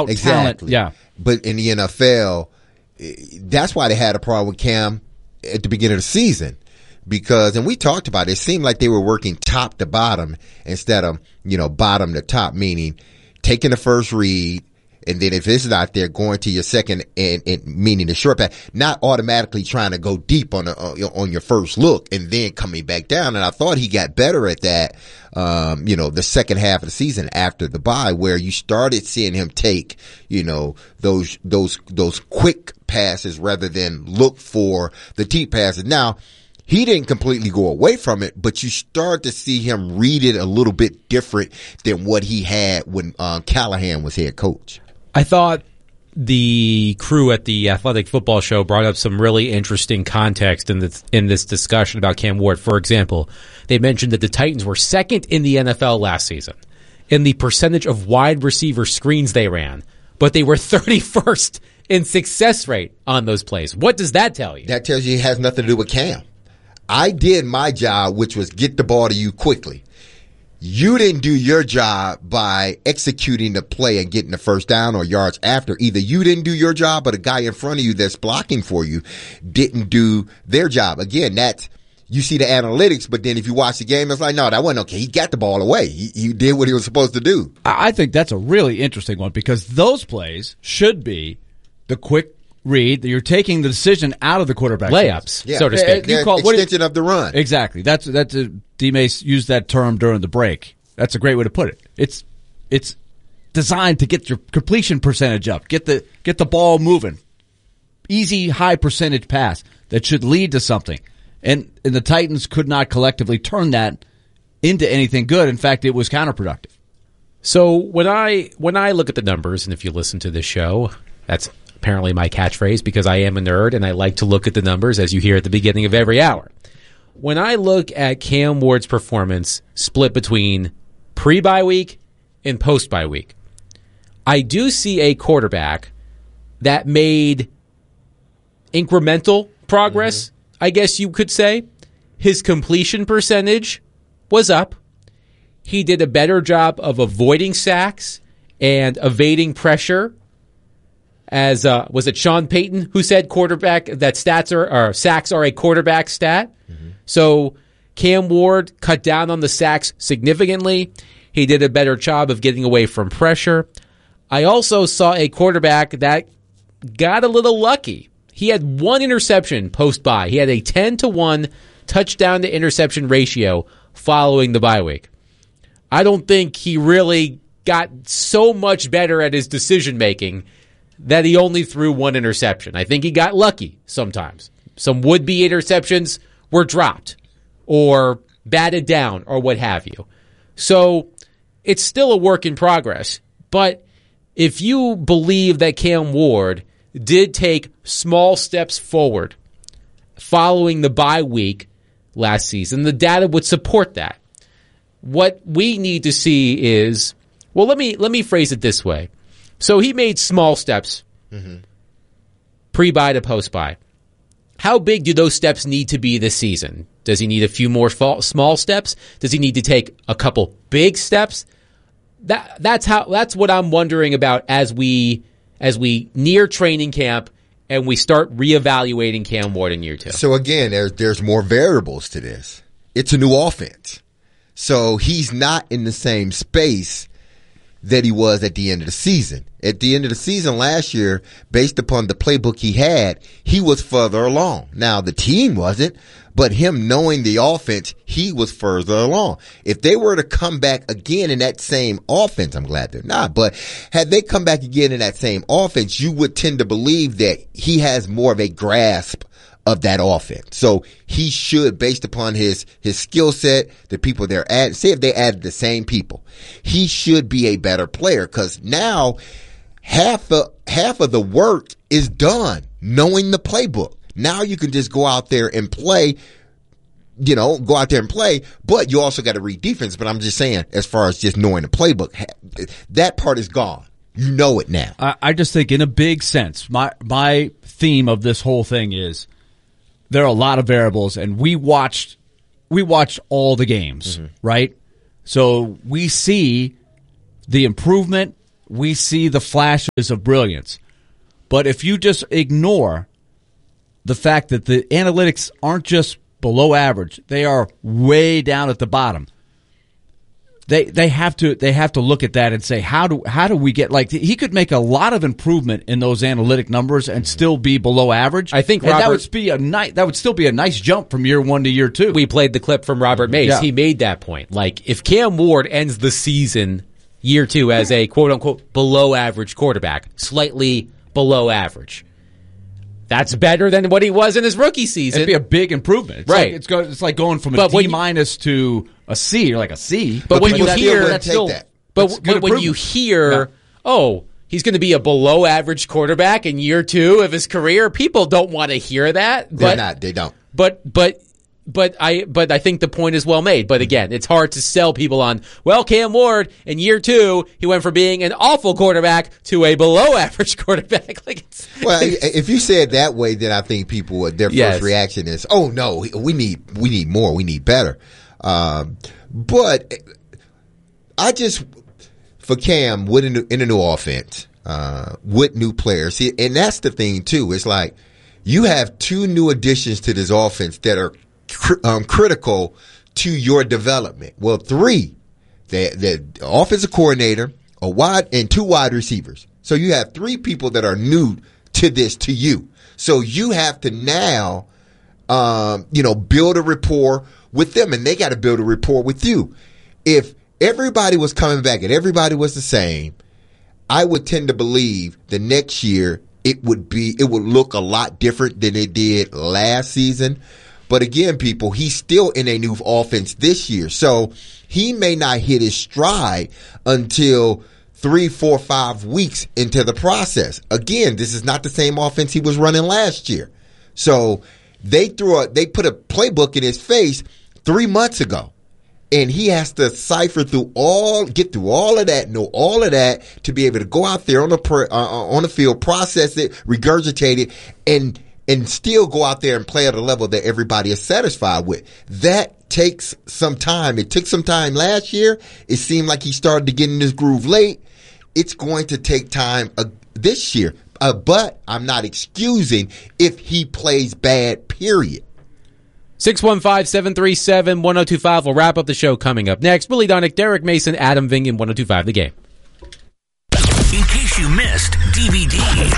Exactly. Talent. Yeah. But in the NFL, that's why they had a problem with Cam at the beginning of the season. Because, and we talked about it seemed like they were working top to bottom instead of, bottom to top, meaning taking the first read, and then if it's not there, going to your second and meaning the short pass, not automatically trying to go deep on your first look and then coming back down. And I thought he got better at that, the second half of the season after the bye, where you started seeing him take, those quick passes rather than look for the deep passes. Now, he didn't completely go away from it, but you start to see him read it a little bit different than what he had when Callahan was head coach. I thought the crew at the Athletic Football Show brought up some really interesting context in this discussion about Cam Ward. For example, they mentioned that the Titans were second in the NFL last season in the percentage of wide receiver screens they ran, but they were 31st in success rate on those plays. What does that tell you? That tells you it has nothing to do with Cam. I did my job, which was get the ball to you quickly. You didn't do your job by executing the play and getting the first down or yards after. Either you didn't do your job or the guy in front of you that's blocking for you didn't do their job. Again, you see the analytics, but then if you watch the game, it's like, no, that wasn't okay. He got the ball away. He did what he was supposed to do. I think that's a really interesting one because those plays should be the quick read that you're taking the decision out of the quarterback layups, so to speak. You call extension of the run. Exactly. That's D-May used that term during the break. That's a great way to put it. It's designed to get your completion percentage up, get the ball moving. Easy, high percentage pass that should lead to something. And the Titans could not collectively turn that into anything good. In fact, it was counterproductive. So when I look at the numbers, and if you listen to this show, that's apparently my catchphrase because I am a nerd and I like to look at the numbers as you hear at the beginning of every hour. When I look at Cam Ward's performance split between pre-bye week and post-bye week, I do see a quarterback that made incremental progress, I guess you could say. His completion percentage was up. He did a better job of avoiding sacks and evading pressure. As was it Sean Payton who said quarterback that sacks are a quarterback stat? Mm-hmm. So Cam Ward cut down on the sacks significantly. He did a better job of getting away from pressure. I also saw a quarterback that got a little lucky. He had one interception post-bye. He had a 10-1 touchdown to interception ratio following the bye week. I don't think he really got so much better at his decision making that he only threw one interception. I think he got lucky sometimes. Some would-be interceptions were dropped or batted down or what have you. So it's still a work in progress. But if you believe that Cam Ward did take small steps forward following the bye week last season, the data would support that. What we need to see is, well, let me phrase it this way. So he made small steps pre-bye to post-bye. How big do those steps need to be this season? Does he need a few more small steps? Does he need to take a couple big steps? That's what I'm wondering about as we near training camp and we start reevaluating Cam Ward in year 2. So again, there's more variables to this. It's a new offense. So he's not in the same space that he was at the end of the season. At the end of the season last year, based upon the playbook he had, he was further along. Now, the team wasn't, but him knowing the offense, he was further along. If they were to come back again in that same offense, I'm glad they're not, but had they come back again in that same offense, you would tend to believe that he has more of a grasp of that offense. So he should, based upon his skill set, the people they're at, say if they added the same people, he should be a better player because now half of the work is done knowing the playbook. Now you can just go out there and play, but you also got to read defense. But I'm just saying, as far as just knowing the playbook, that part is gone. You know it now. I just think in a big sense, my theme of this whole thing is there are a lot of variables, and we watched all the games, right? So we see the improvement. we see the flashes of brilliance. But if you just ignore the fact that the analytics aren't just below average, they are way down at the bottom. They have to look at that and say, how do we get, like, he could make a lot of improvement in those analytic numbers and still be below average. I think that would still be a nice jump from year 1 to year 2. We played the clip from Robert Mays. Yeah. He made that point. Like, if Cam Ward ends the season year 2 as a quote unquote below average quarterback, slightly below average, that's better than what he was in his rookie season. It'd be a big improvement. It's right. It's like going from a D minus to a C. You're like a C. But when you hear, when you hear, he's going to be a below average quarterback in year 2 of his career, people don't want to hear that. They don't. But I think the point is well made. But again, it's hard to sell people on, well, Cam Ward in year 2, he went from being an awful quarterback to a below average quarterback. If you say it that way, then I think people their first reaction is, oh no, we need more, we need better. But I just, for Cam in a new offense, with new players, and that's the thing too. It's like you have 2 new additions to this offense that are critical to your development. Well, 3, the offensive coordinator, and 2 wide receivers. So you have 3 people that are new to you. So you have to now, build a rapport with them, and they got to build a rapport with you. If everybody was coming back and everybody was the same, I would tend to believe the next year it would look a lot different than it did last season. But again, people, he's still in a new offense this year. So he may not hit his stride until 3, 4, 5 weeks into the process. Again, this is not the same offense he was running last year. So they put a playbook in his face 3 months ago. And he has to get through all of that, know all of that to be able to go out there on the field, process it, regurgitate it, and still go out there and play at a level that everybody is satisfied with. That takes some time. It took some time last year. It seemed like he started to get in this groove late. It's going to take time this year. But I'm not excusing if he plays bad, period. 615-737-1025. We'll wrap up the show coming up next. Willie Donick, Derek Mason, Adam Vingan, 1025 The Game. In case you missed DVD.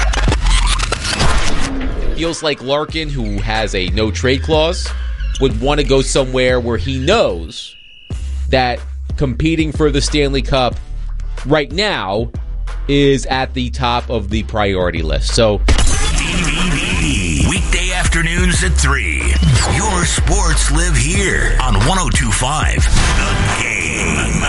Feels like Larkin, who has a no-trade clause, would want to go somewhere where he knows that competing for the Stanley Cup right now is at the top of the priority list. So, DVD. Weekday afternoons at 3. Your sports live here on 1025 The Game.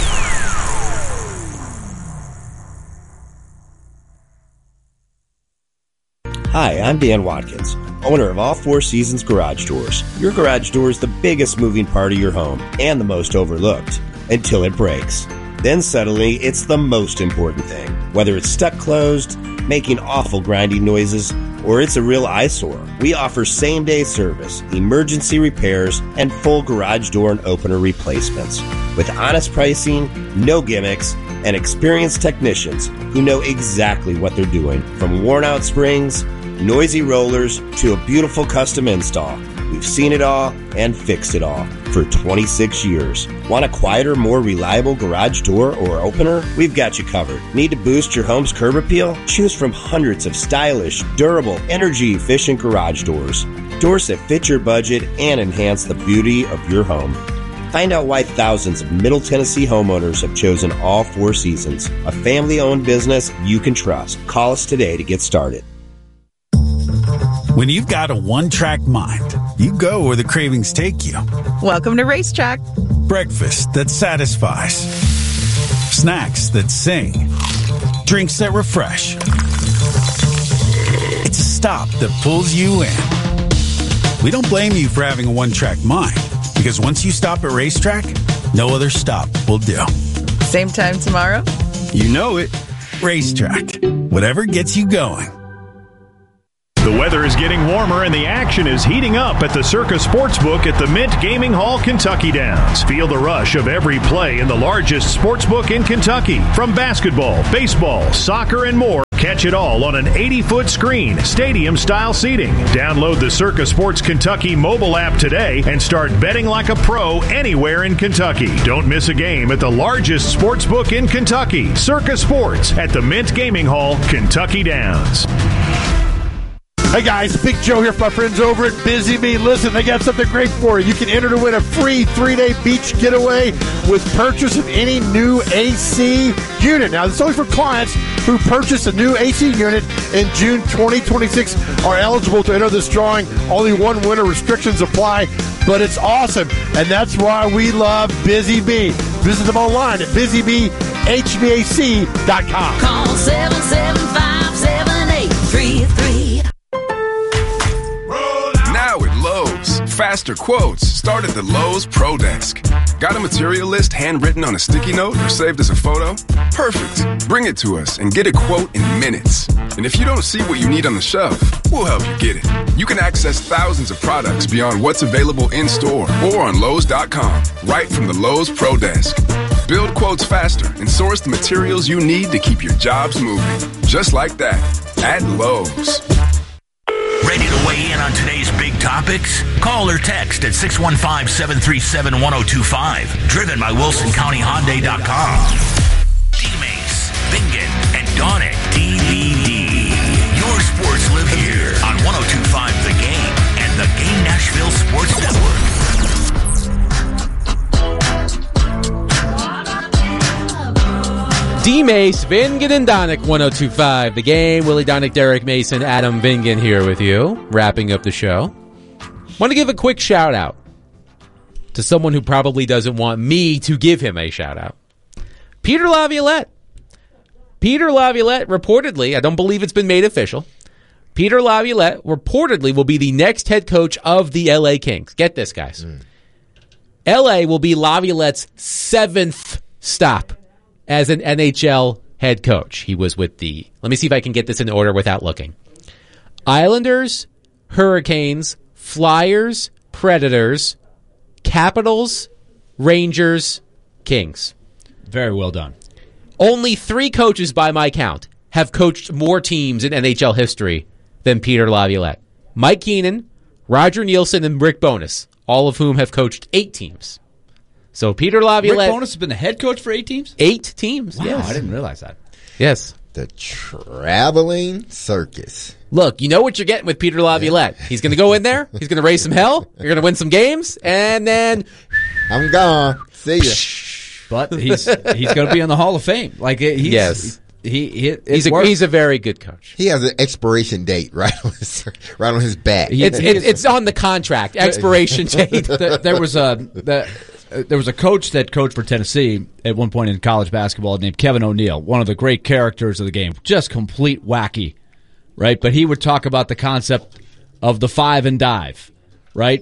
Hi, I'm Dan Watkins, owner of All Four Seasons Garage Doors. Your garage door is the biggest moving part of your home and the most overlooked until it breaks. Then suddenly, it's the most important thing. Whether it's stuck closed, making awful grinding noises, or it's a real eyesore, we offer same-day service, emergency repairs, and full garage door and opener replacements. With honest pricing, no gimmicks, and experienced technicians who know exactly what they're doing. From worn-out springs, noisy rollers, to a beautiful custom install. We've seen it all and fixed it all for 26 years. Want a quieter, more reliable garage door or opener? We've got you covered. Need to boost your home's curb appeal? Choose from hundreds of stylish, durable, energy-efficient garage doors. Doors that fit your budget and enhance the beauty of your home. Find out why thousands of Middle Tennessee homeowners have chosen All Four Seasons, a family-owned business you can trust. Call us today to get started. When you've got a one-track mind, you go where the cravings take you. Welcome to Racetrack. Breakfast that satisfies. Snacks that sing. Drinks that refresh. It's a stop that pulls you in. We don't blame you for having a one-track mind, because once you stop at Racetrack, no other stop will do. Same time tomorrow? You know it. Racetrack. Whatever gets you going. The weather is getting warmer and the action is heating up at the Circa Sportsbook at the Mint Gaming Hall, Kentucky Downs. Feel the rush of every play in the largest sportsbook in Kentucky. From basketball, baseball, soccer, and more, catch it all on an 80-foot screen, stadium-style seating. Download the Circa Sports Kentucky mobile app today and start betting like a pro anywhere in Kentucky. Don't miss a game at the largest sportsbook in Kentucky, Circa Sports at the Mint Gaming Hall, Kentucky Downs. Hey guys, Big Joe here from my friends over at Busy Bee. Listen, they got something great for you. You can enter to win a free 3-day beach getaway with purchase of any new AC unit. Now, this is only for clients who purchase a new AC unit in June 2026 are eligible to enter this drawing. Only one winner, restrictions apply, but it's awesome. And that's why we love Busy Bee. Visit them online at busybhvac.com. Call 775-7833. Now at Lowe's, faster quotes start at the Lowe's Pro Desk. Got a material list handwritten on a sticky note or saved as a photo? Perfect. Bring it to us and get a quote in minutes. And if you don't see what you need on the shelf, we'll help you get it. You can access thousands of products beyond what's available in store or on Lowe's.com, right from the Lowe's Pro Desk. Build quotes faster and source the materials you need to keep your jobs moving. Just like that, at Lowe's. Ready to weigh in on today's big topics? Call or text at 615-737-1025. Driven by WilsonCountyHyundai.com. D-Mace, Bingen, and Donick DVD. Your sports live here on 102.5 The Game and the Game Nashville Sports Network. D-Mace, Vingen, and Donick, 102.5 The Game. Willie Donick, Derek Mason, Adam Vingen here with you, wrapping up the show. Want to give a quick shout-out to someone who probably doesn't want me to give him a shout-out. Peter Laviolette. Peter Laviolette reportedly, I don't believe it's been made official, Peter Laviolette reportedly will be the next head coach of the L.A. Kings. Get this, guys. L.A. will be Laviolette's 7th stop as an NHL head coach. He was with the, let me see if I can get this in order without looking. Islanders, Hurricanes, Flyers, Predators, Capitals, Rangers, Kings. Very well done. Only 3 coaches by my count have coached more teams in NHL history than Peter Laviolette. Mike Keenan, Roger Nielsen, and Rick Bowness, all of whom have coached 8 teams. So Peter Laviolette... Rick Bowness has been the head coach for 8 teams? 8 teams, wow, yes. I didn't realize that. Yes. The traveling circus. Look, you know what you're getting with Peter Laviolette. He's going to go in there, he's going to raise some hell, you're going to win some games, and then... I'm gone. See ya. But he's going to be in the Hall of Fame. Like yes. He's a very good coach. He has an expiration date right on his back. It's on the contract. Expiration date. There was a coach that coached for Tennessee at one point in college basketball named Kevin O'Neal, one of the great characters of the game, just complete wacky, right? But he would talk about the concept of the 5 and dive, right?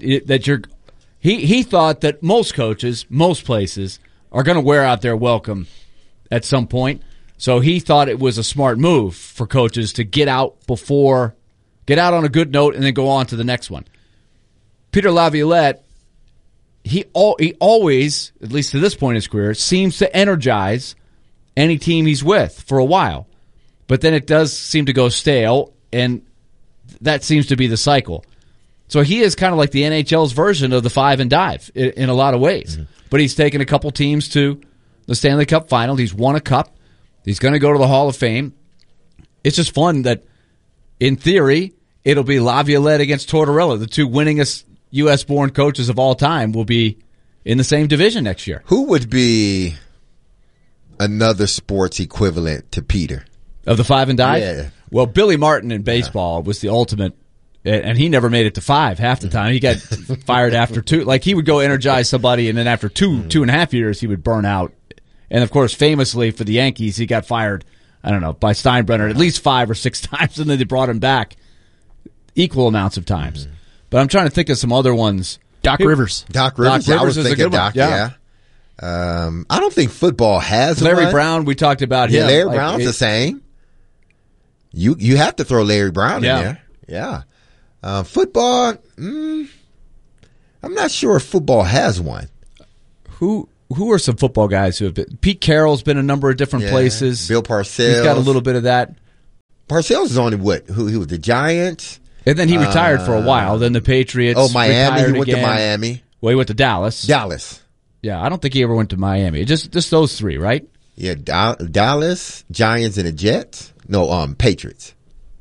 He thought that most coaches, most places, are going to wear out their welcome at some point. So he thought it was a smart move for coaches to get out on a good note and then go on to the next one. Peter Laviolette, he always, at least to this point in his career, seems to energize any team he's with for a while. But then it does seem to go stale, and that seems to be the cycle. So he is kind of like the NHL's version of the 5 and dive in a lot of ways. Mm-hmm. But he's taken a couple teams to the Stanley Cup final. He's won a cup. He's going to go to the Hall of Fame. It's just fun that, in theory, it'll be Laviolette against Tortorella. The 2 winningest U.S.-born coaches of all time will be in the same division next year. Who would be another sports equivalent to Peter? Of the 5 and dive? Yeah. Well, Billy Martin in baseball was the ultimate, and he never made it to 5 half the time. He got fired after 2. Like, he would go energize somebody, and then after 2.5 years, he would burn out. And, of course, famously for the Yankees, he got fired, I don't know, by Steinbrenner at least 5 or 6 times, and then they brought him back equal amounts of times. Mm-hmm. But I'm trying to think of some other ones. Doc Rivers. Doc Rivers I was thinking Doc, yeah. I don't think football has Larry one. Brown, we talked about him. Yeah, Larry Brown's the same. You have to throw Larry Brown in there. Yeah. Football, I'm not sure if football has one. Who are some football guys who have been? Pete Carroll's been a number of different places. Bill Parcells. He's got a little bit of that. Parcells is only who he was, the Giants. And then he retired for a while. Then the Patriots. Oh, Miami. He went again. to Miami. Well, he went to Dallas. Dallas. Yeah, I don't think he ever went to Miami. Just those three, right? Yeah, Dallas, Giants, and the Jets. No, Patriots.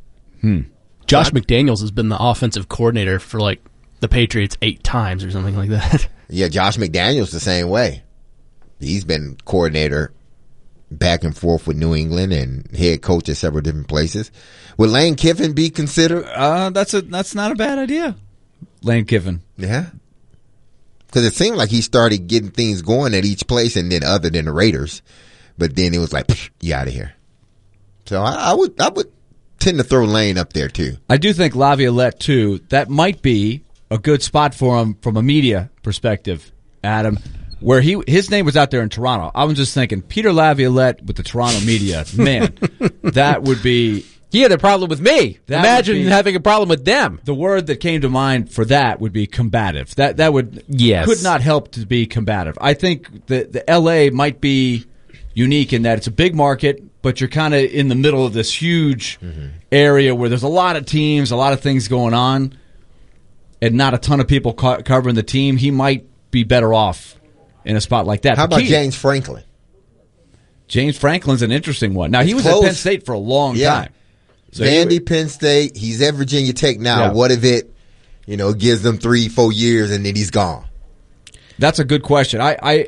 Josh McDaniels has been the offensive coordinator for like the Patriots 8 times or something like that. Yeah, Josh McDaniels the same way. He's been coordinator back and forth with New England and head coach at several different places. Would Lane Kiffin be considered? That's not a bad idea. Lane Kiffin. Yeah. Because it seemed like he started getting things going at each place, and then other than the Raiders, but then it was like, you out of here. So I would tend to throw Lane up there too. I do think Laviolette too. That might be a good spot for him from a media perspective, Adam. Where his name was out there in Toronto. I was just thinking, Peter Laviolette with the Toronto media, man, that would be... He had a problem with me. Imagine having a problem with them. The word that came to mind for that would be combative. That would could not help to be combative. I think the L.A. might be unique in that it's a big market, but you're kind of in the middle of this huge area where there's a lot of teams, a lot of things going on, and not a ton of people covering the team. He might be better off in a spot like that. How about James Franklin? James Franklin's an interesting one. Now, he was close. at Penn State for a long time. So Vandy, Penn State, he's at Virginia Tech now. Yeah. What if it, gives them 3-4 years and then he's gone? That's a good question.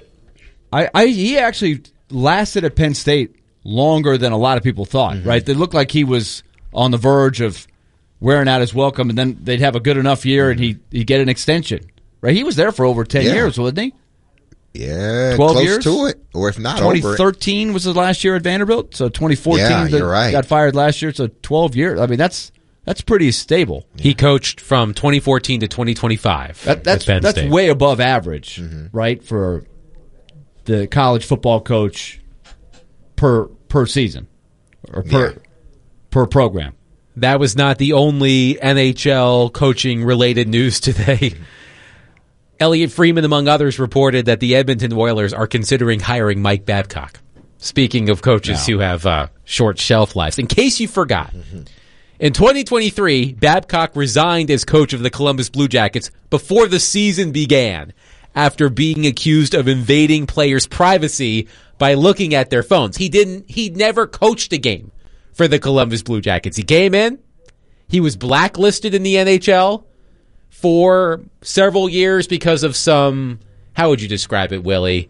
He actually lasted at Penn State longer than a lot of people thought, right? It looked like he was on the verge of wearing out his welcome, and then they'd have a good enough year and he'd get an extension, right? He was there for over 10 years, wasn't he? Yeah, 12 close years to it, or if not, 2013 was his last year at Vanderbilt. So 2014, you're right. Got fired last year. So 12 years. I mean, that's pretty stable. Yeah. He coached from 2014 to 2025. That's way above average, right, for the college football coach per season or per program. That was not the only NHL coaching related news today. Elliot Freeman, among others, reported that the Edmonton Oilers are considering hiring Mike Babcock. Speaking of coaches who have short shelf lives. In case you forgot, in 2023, Babcock resigned as coach of the Columbus Blue Jackets before the season began after being accused of invading players' privacy by looking at their phones. He never coached a game for the Columbus Blue Jackets. He came in, he was blacklisted in the NHL for several years because of some, how would you describe it, Willie?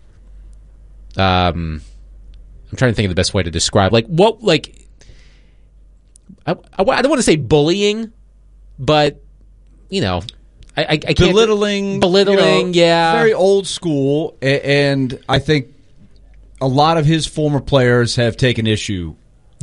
I'm trying to think of the best way to describe, I don't want to say bullying, but, I can't. Belittling, very old school, and I think a lot of his former players have taken issue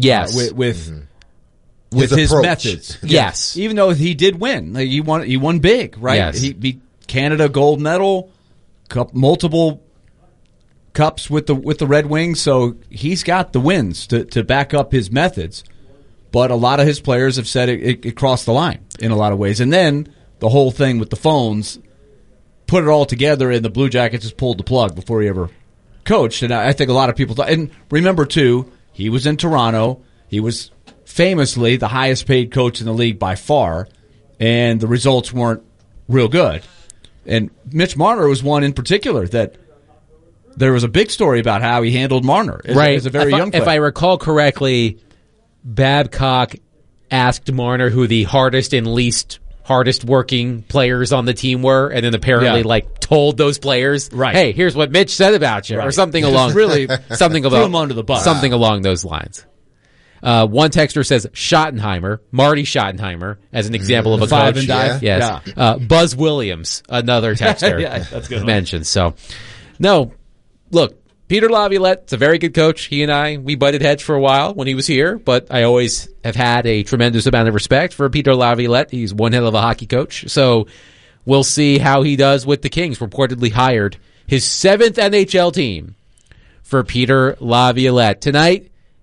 with his methods. Yes. Even though he did win. He won big, right? Yes. He beat Canada gold medal, multiple cups with the Red Wings, so he's got the wins to back up his methods. But a lot of his players have said it crossed the line in a lot of ways. And then the whole thing with the phones, put it all together, and the Blue Jackets just pulled the plug before he ever coached. And I think a lot of people thought, and remember too, he was in Toronto. He was famously the highest paid coach in the league by far, and the results weren't real good. And Mitch Marner was one in particular that there was a big story about how he handled Marner as a very young player. If I recall correctly, Babcock asked Marner who the hardest and least hardest working players on the team were, and then apparently told those players, hey, here's what Mitch said about you, or something along something about him under the bus. Something along those lines. One texter says Marty Schottenheimer, as an example of a five coach. And dive. Yes. Yeah. Buzz Williams, another texter, that's good mentioned. So, no, look, Peter Laviolette's a very good coach. He and we butted heads for a while when he was here, but I always have had a tremendous amount of respect for Peter Laviolette. He's one hell of a hockey coach. So we'll see how he does with the Kings. Reportedly hired his 7th NHL team for Peter Laviolette. Tonight,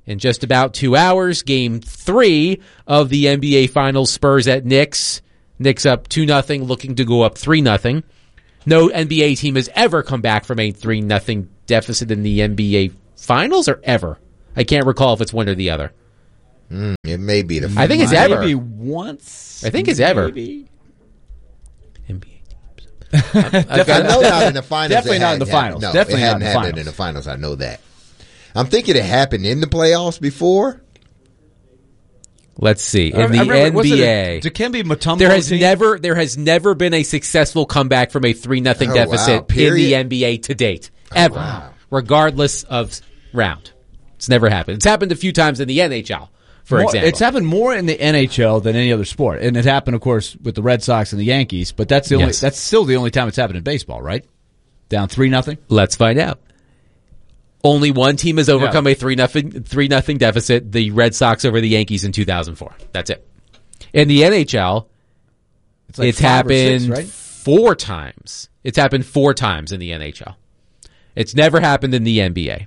in just about 2 hours. Game 3 of the NBA Finals, Spurs at Knicks. Knicks up 2-0, looking to go up 3-0. No NBA team has ever come back from a 3-0 deficit in the NBA Finals, or ever. I can't recall if it's one or the other. It may be the. I think it's ever. Maybe once. I think it's ever. Maybe. NBA I know not in the finals. Definitely not in the finals. No, Definitely it not in hadn't the happened finals. in the finals. I know that. I'm thinking it happened in the playoffs before. Let's see. In I the remember, was it NBA, Dikembe Mutombo there has never been a successful comeback from a 3-0 Oh, deficit wow. in Period. the NBA to date, ever, wow. regardless of round. It's never happened. It's happened a few times in the NHL, for example. It's happened more in the NHL than any other sport, and it happened, of course, with the Red Sox and the Yankees. But that's the only. Yes. That's still the only time it's happened in baseball, right? Down 3-0. Let's find out. Only one team has overcome a 3-0 deficit, the Red Sox over the Yankees in 2004. That's it. In the NHL, Like it's 5 or 6, happened right? 4 times. It's happened 4 times in the NHL. It's never happened in the NBA.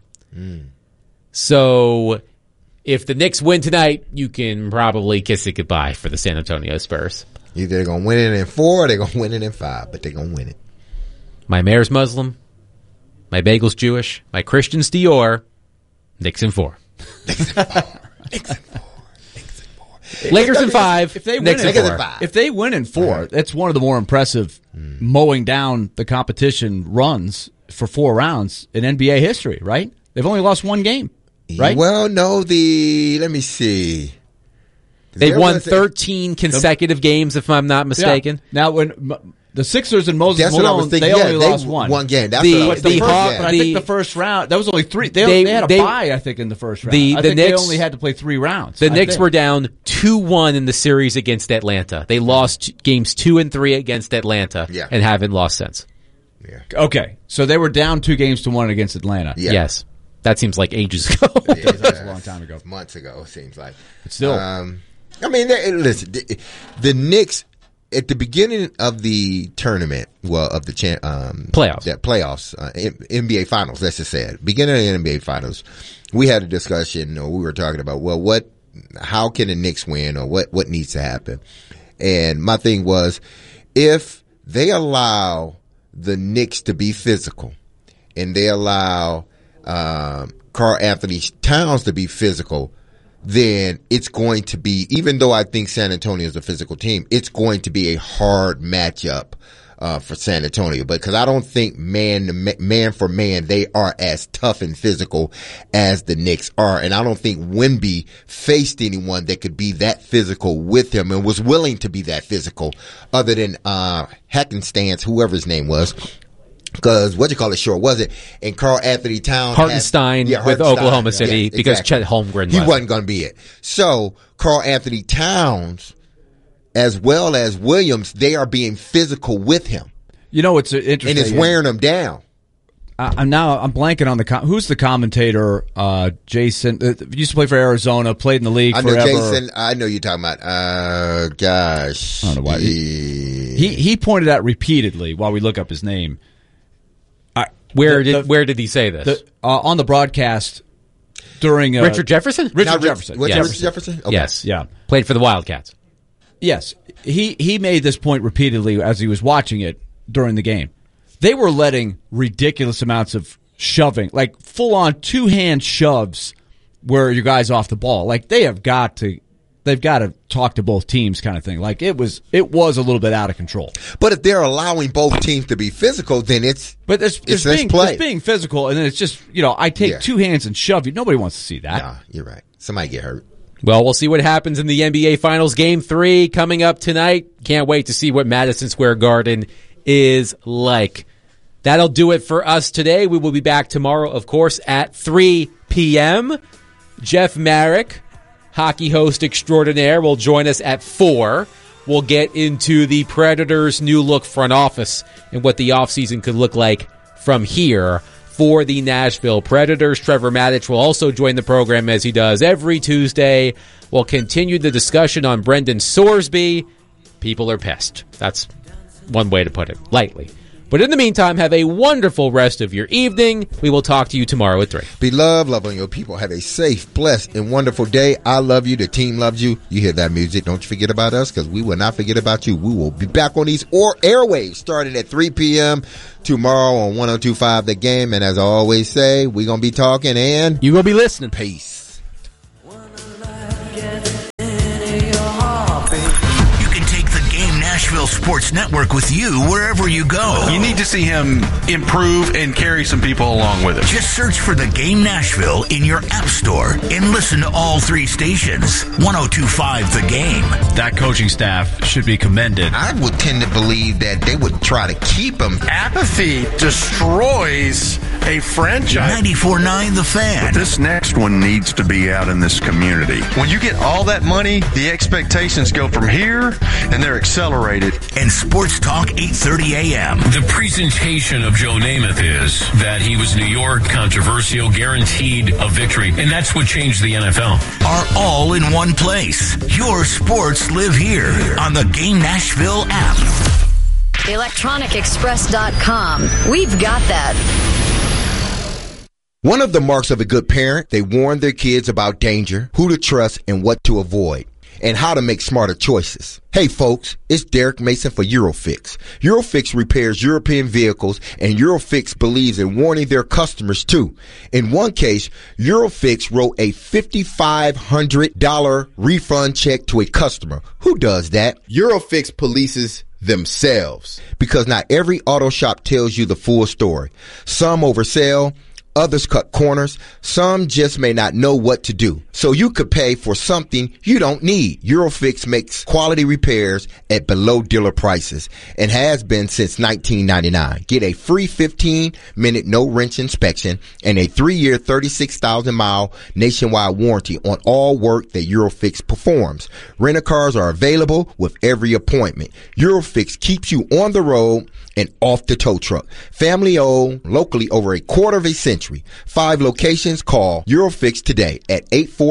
So if the Knicks win tonight, you can probably kiss it goodbye for the San Antonio Spurs. Either they're going to win it in 4 or they're going to win it in 5, but they're going to win it. My mayor's Muslim. My bagel's Jewish. My Christian's Dior. Knicks in 4. Lakers in 5. If they win Knicks in in 4. 5. If they win in 4, that's one of the more impressive mowing down the competition runs for 4 rounds in NBA history, right? They've only lost 1 game, right? Well, no, let me see. They've There won was a- 13 consecutive games, if I'm not mistaken. Yeah. Now, when the Sixers and Moses That's what I Malone, was thinking. they Yeah, only lost 1. One game. That's The- what I was But, thinking. but I think the- the first round, that was only 3. They had a bye, I think, in the first round. the I think Knicks- they only had to play 3 rounds. The I Knicks think. were down 2-1 in the series against Atlanta. They lost games 2 and 3 against Atlanta Yeah. and haven't lost since. Okay, so they were down 2-1 against Atlanta. Yeah. Yes. That seems like ages ago. Yeah, That was a long time ago. Months ago, it seems like. But still. I mean, listen, the Knicks at the beginning of the tournament, of the Playoffs. NBA Finals. Let's just say it. Beginning of the NBA Finals, we had a discussion, or we were talking about, how can the Knicks win, or what needs to happen? And my thing was, if they allow the Knicks to be physical, and they allow Karl Anthony Towns to be physical, then it's going to be, even though I think San Antonio is a physical team, it's going to be a hard matchup for San Antonio. Because I don't think man for man, they are as tough and physical as the Knicks are. And I don't think Wemby faced anyone that could be that physical with him and was willing to be that physical other than Hackenstance, whoever his name was. Because sure was it? And Karl Anthony Towns, Hartenstein with Oklahoma City, because Chet Holmgren he left. wasn't going to be it. So Karl Anthony Towns, as well as Williams, they are being physical with him, You know, it's interesting. and it's wearing them down. I'm blanking on who's the commentator? Jason used to play for Arizona, played in the league I know forever. Jason. I know you're talking about. Gosh, I don't know why. He pointed out repeatedly while we look up his name. Where did he say this? On the broadcast during Richard Jefferson? Richard Jefferson. Richard Jefferson? Okay. Yes. Yeah. Played for the Wildcats. Yes. He made this point repeatedly as he was watching it during the game. They were letting ridiculous amounts of shoving, like full-on 2-hand shoves where your guy's off the ball. Like they've got to talk to both teams kind of thing. Like it was a little bit out of control. But if they're allowing both teams to be physical, then it's being physical, and then it's just, I take 2 hands and shove you. Nobody wants to see that. Nah, you're right. Somebody get hurt. Well, we'll see what happens in the NBA Finals. Game 3 coming up tonight. Can't wait to see what Madison Square Garden is like. That'll do it for us today. We will be back tomorrow, of course, at 3 p.m. Jeff Marek, hockey host extraordinaire, will join us at 4. We'll get into the Predators' new look front office and what the offseason could look like from here for the Nashville Predators. Trevor Maddich will also join the program as he does every Tuesday. We'll continue the discussion on Brendan Sorsby. People are pissed. That's one way to put it, lightly. But in the meantime, have a wonderful rest of your evening. We will talk to you tomorrow at 3. Be loved, love on your people. Have a safe, blessed, and wonderful day. I love you. The team loves you. You hear that music. Don't you forget about us, because we will not forget about you. We will be back on these airwaves starting at 3 p.m. tomorrow on 102.5 The Game. And as I always say, we're going to be talking and you're going to be listening. Peace. Nashville Sports Network with you wherever you go. You need to see him improve and carry some people along with him. Just search for The Game Nashville in your app store and listen to all 3 stations. 102.5 The Game. That coaching staff should be commended. I would tend to believe that they would try to keep him. Apathy destroys a franchise. 94.9 The Fan. But this next one needs to be out in this community. When you get all that money, the expectations go from here and they're accelerated. And Sports Talk 8:30 a.m. The presentation of Joe Namath is that he was New York, controversial, guaranteed a victory, and that's what changed the NFL. Are all in one place. Your sports live here on the Game Nashville app. ElectronicExpress.com. We've got that. One of the marks of a good parent, they warn their kids about danger, who to trust, and what to avoid, and how to make smarter choices. Hey folks, it's Derek Mason for Eurofix. Eurofix repairs European vehicles, and Eurofix believes in warning their customers too. In one case, Eurofix wrote a $5,500 refund check to a customer. Who does that? Eurofix polices themselves. Because not every auto shop tells you the full story. Some oversell, others cut corners. Some just may not know what to do. So you could pay for something you don't need. Eurofix makes quality repairs at below dealer prices and has been since 1999. Get a free 15-minute no-wrench inspection and a 3-year, 36,000-mile nationwide warranty on all work that Eurofix performs. Rent-a-cars are available with every appointment. Eurofix keeps you on the road and off the tow truck. Family owned, locally over a quarter of a century. 5 locations. Call Eurofix today at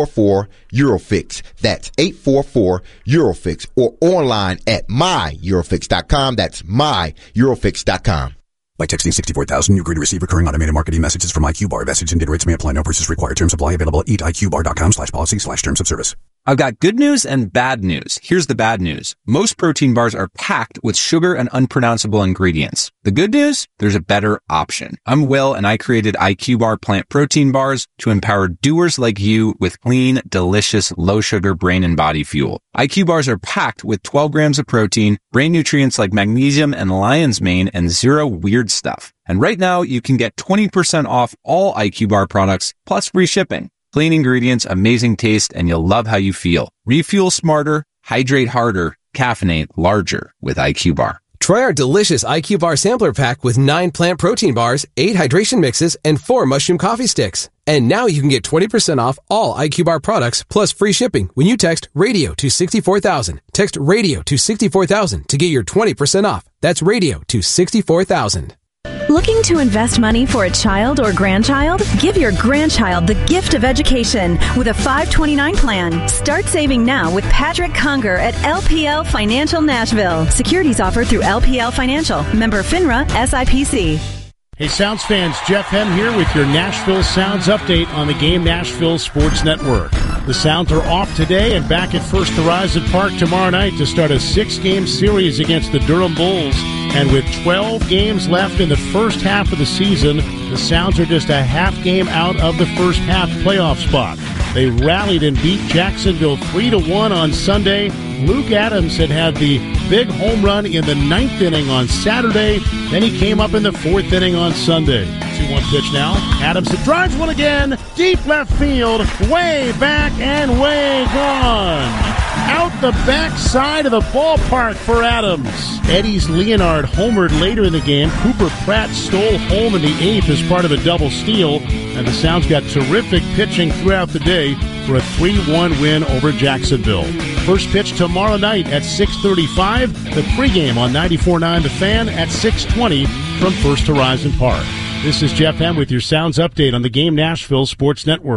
844-EUROFIX. That's 844-EUROFIX, or online at myeurofix.com. That's myeurofix.com. By texting 64,000, you agree to receive recurring automated marketing messages from IQ Bar. Message and data rates may apply. No purchase required. Terms apply. Available at eatiqbar.com/policy/terms of service. I've got good news and bad news. Here's the bad news. Most protein bars are packed with sugar and unpronounceable ingredients. The good news? There's a better option. I'm Will, and I created IQ Bar plant protein bars to empower doers like you with clean, delicious, low-sugar brain and body fuel. IQ bars are packed with 12 grams of protein, brain nutrients like magnesium and lion's mane, and zero weird stuff. And right now, you can get 20% off all IQ Bar products, plus free shipping. Clean ingredients, amazing taste, and you'll love how you feel. Refuel smarter, hydrate harder, caffeinate larger with IQ Bar. Try our delicious IQ Bar sampler pack with 9 plant protein bars, 8 hydration mixes, and 4 mushroom coffee sticks. And now you can get 20% off all IQ Bar products plus free shipping when you text RADIO to 64,000. Text RADIO to 64,000 to get your 20% off. That's RADIO to 64,000. Looking to invest money for a child or grandchild? Give your grandchild the gift of education with a 529 plan. Start saving now with Patrick Conger at LPL Financial Nashville. Securities offered through LPL Financial. Member FINRA SIPC. Hey, Sounds fans, Jeff Hem here with your Nashville Sounds update on the Game Nashville Sports Network. The Sounds are off today and back at First Horizon Park tomorrow night to start a 6-game series against the Durham Bulls. And with 12 games left in the first half of the season, the Sounds are just a half game out of the first half playoff spot. They rallied and beat Jacksonville 3-1 on Sunday. Luke Adams had the big home run in the 9th inning on Saturday. Then he came up in the 4th inning on Sunday. 2-1 pitch now. Adams drives one again. Deep left field. Way back and way gone. Out the back side of the ballpark for Adams. Eddie's Leonard homered later in the game. Cooper Pratt stole home in the 8th as part of a double steal. And the Sounds got terrific pitching throughout the day for a 3-1 win over Jacksonville. First pitch tomorrow night at 6:35. The pregame on 94.9 The Fan at 6:20 from First Horizon Park. This is Jeff Hem with your Sounds update on the Game Nashville Sports Network.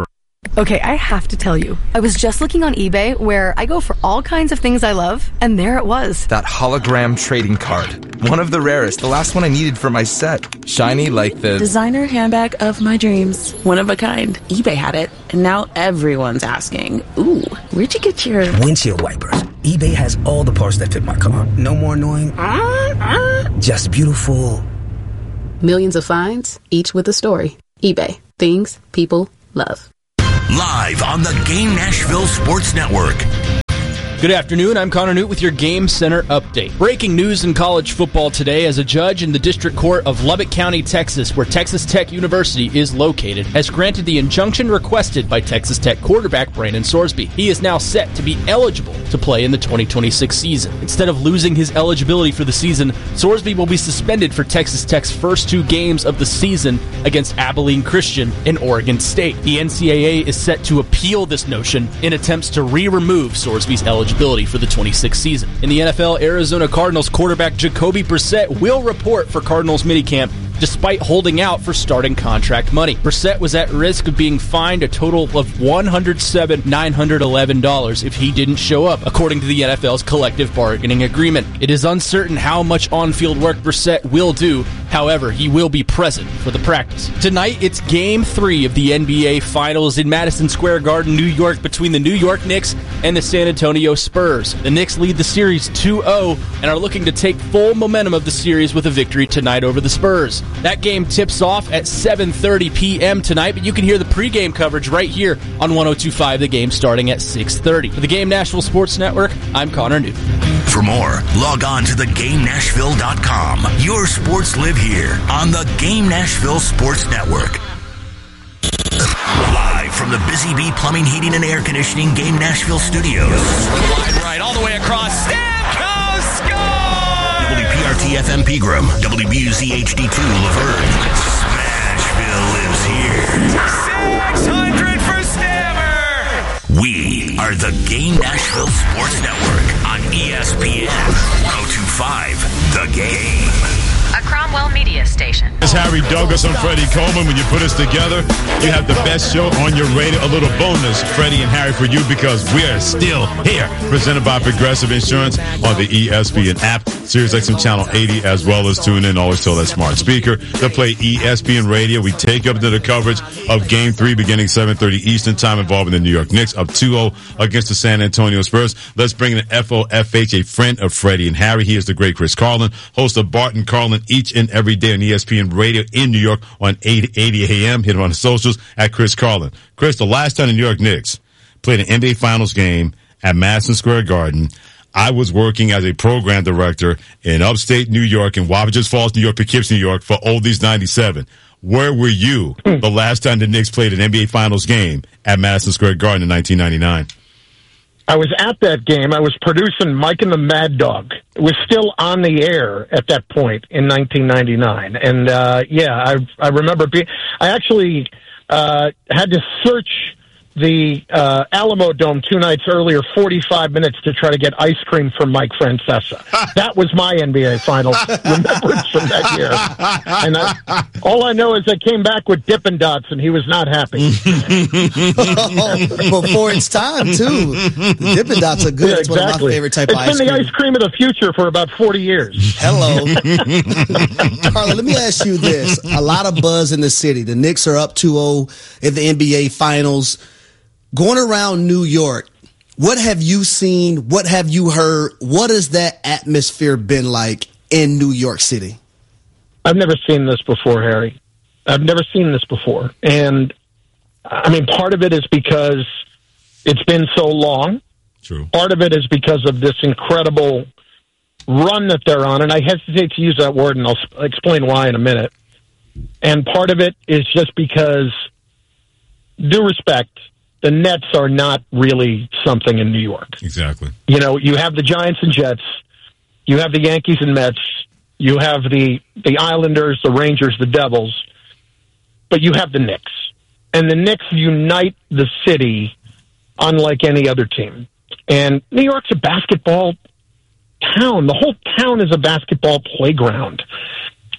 Okay, I have to tell you, I was just looking on eBay where I go for all kinds of things I love, and there it was. That hologram trading card. One of the rarest, the last one I needed for my set. Shiny like the designer handbag of my dreams. One of a kind. eBay had it, and now everyone's asking, ooh, where'd you get your windshield wipers? eBay has all the parts that fit my car. No more annoying, just beautiful. Millions of finds, each with a story. eBay. Things people love. Live on the Game Nashville Sports Network. Good afternoon, I'm Connor Newt with your Game Center update. Breaking news in college football today as a judge in the District Court of Lubbock County, Texas, where Texas Tech University is located, has granted the injunction requested by Texas Tech quarterback Brandon Sorsby. He is now set to be eligible to play in the 2026 season. Instead of losing his eligibility for the season, Sorsby will be suspended for Texas Tech's first 2 games of the season against Abilene Christian and Oregon State. The NCAA is set to appeal this notion in attempts to remove Sorsby's eligibility for the 26th season. In the NFL, Arizona Cardinals quarterback Jacoby Brissett will report for Cardinals minicamp despite holding out for starting contract money. Brissett was at risk of being fined a total of $107,911 if he didn't show up, according to the NFL's collective bargaining agreement. It is uncertain how much on-field work Brissett will do. However, he will be present for the practice. Tonight, it's Game 3 of the NBA Finals in Madison Square Garden, New York, between the New York Knicks and the San Antonio Spurs. The Knicks lead the series 2-0 and are looking to take full momentum of the series with a victory tonight over the Spurs. That game tips off at 7:30 p.m. tonight, but you can hear the pregame coverage right here on 102.5 The Game starting at 6:30. For the Game Nashville Sports Network, I'm Connor Newt. For more, log on to theGameNashville.com. Your sports live here on the Game Nashville Sports Network. Live from the Busy Bee Plumbing, Heating, and Air Conditioning Game Nashville Studios. Wide right, all the way across. Stamkos score! WPRT FM Pegram, WBUZ HD2 Laverne. Smashville lives here. 600 for Stammer! We are the Game Nashville Sports Network on ESPN 102.5 The Game. A Cromwell Media Station. It's Harry Douglas and Freddie Coleman. When you put us together, you have the best show on your radio. A little bonus, Freddie and Harry, for you because we're still here. Presented by Progressive Insurance on the ESPN app, Sirius XM Channel 80, as well as tune in. Always tell that smart speaker to play ESPN Radio. We take up to the coverage of Game 3 beginning 7:30 Eastern Time involving the New York Knicks up 2-0 against the San Antonio Spurs. Let's bring in FOFH, a friend of Freddie and Harry. He is the great Chris Carlin, host of Bart and Carlin each and every day on ESPN Radio in New York on 880 a.m. Hit him on the socials at Chris Carlin. Chris, the last time the New York Knicks played an NBA Finals game at Madison Square Garden, I was working as a program director in upstate New York in Wabash Falls, New York, Poughkeepsie, New York for Oldies 97. Where were you the last time the Knicks played an NBA Finals game at Madison Square Garden in 1999? I was at that game. I was producing Mike and the Mad Dog. It was still on the air at that point in 1999. And, I remember I actually had to search the Alamo Dome 2 nights earlier, 45 minutes to try to get ice cream from Mike Francesa. That was my NBA Finals remembrance from that year. And all I know is I came back with Dippin' Dots, and he was not happy. Before its time, too. The Dippin' Dots are good. Yeah, it's one of my favorite type of ice cream. It's been the ice cream of the future for about 40 years. Hello. Carla, let me ask you this. A lot of buzz in the city. The Knicks are up 2-0 in the NBA Finals. Going around New York, what have you seen? What have you heard? What has that atmosphere been like in New York City? I've never seen this before, Harry. I've never seen this before. And, I mean, part of it is because it's been so long. True. Part of it is because of this incredible run that they're on. And I hesitate to use that word, and I'll explain why in a minute. And part of it is just because, due respect, the Nets are not really something in New York. Exactly. You know, you have the Giants and Jets, you have the Yankees and Mets, you have the Islanders, the Rangers, the Devils, but you have the Knicks. And the Knicks unite the city unlike any other team. And New York's a basketball town. The whole town is a basketball playground.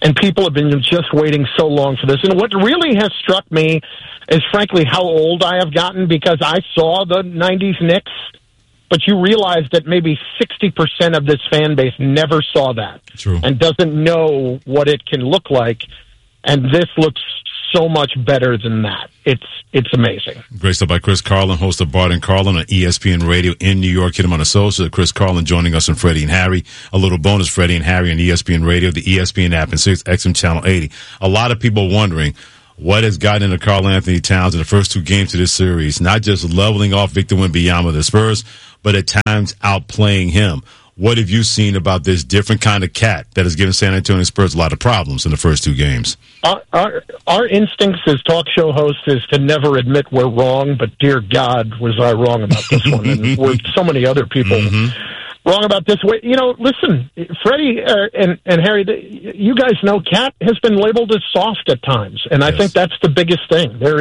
And people have been just waiting so long for this. And what really has struck me is, frankly, how old I have gotten, because I saw the 90s Knicks, but you realize that maybe 60% of this fan base never saw that. True. And doesn't know what it can look like. And this looks so much better than that. It's amazing. Great stuff by Chris Carlin, host of Bart and Carlin on ESPN Radio in New York. Hit him on the social. Chris Carlin joining us on Freddie and Harry. A little bonus, Freddie and Harry on ESPN Radio, the ESPN app, and 6XM Channel 80. A lot of people wondering what has gotten into Karl Anthony Towns in the first two games of this series. Not just leveling off Victor Wembanyama of the Spurs, but at times outplaying him. What have you seen about this different kind of cat that has given San Antonio Spurs a lot of problems in the first two games? Our instincts as talk show hosts is to never admit we're wrong, but dear God, was I wrong about this one. And we're so many other people wrong about this. You know, listen, Freddie and Harry, you guys know Cat has been labeled as soft at times, and I think that's the biggest thing. There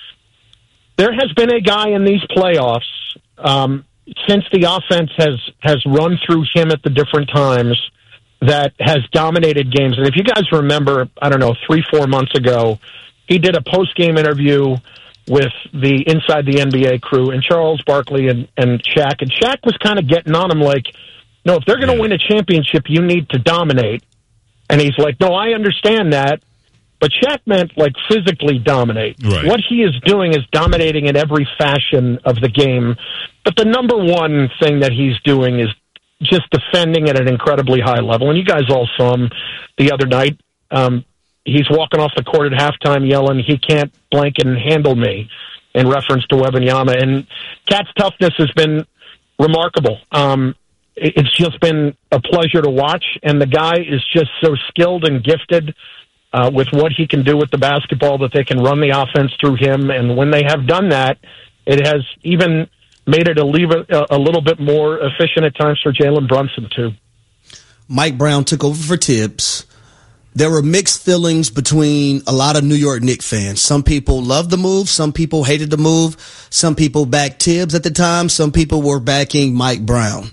has been a guy in these playoffs since the offense has run through him at the different times that has dominated games. And if you guys remember, I don't know, 3-4 months ago, he did a post-game interview with the Inside the NBA crew and Charles Barkley and Shaq. And Shaq was kind of getting on him like, no, if they're going to win a championship, you need to dominate. And he's like, no, I understand that. But Shaq meant, like, physically dominate. Right. What he is doing is dominating in every fashion of the game. But the number one thing that he's doing is just defending at an incredibly high level. And you guys all saw him the other night. He's walking off the court at halftime yelling, he can't blank and handle me, in reference to Wembanyama. And Cat's toughness has been remarkable. It's just been a pleasure to watch. And the guy is just so skilled and gifted with what he can do with the basketball, that they can run the offense through him. And when they have done that, it has even made it a little bit more efficient at times for Jalen Brunson, too. Mike Brown took over for Tibbs. There were mixed feelings between a lot of New York Knicks fans. Some people loved the move. Some people hated the move. Some people backed Tibbs at the time. Some people were backing Mike Brown.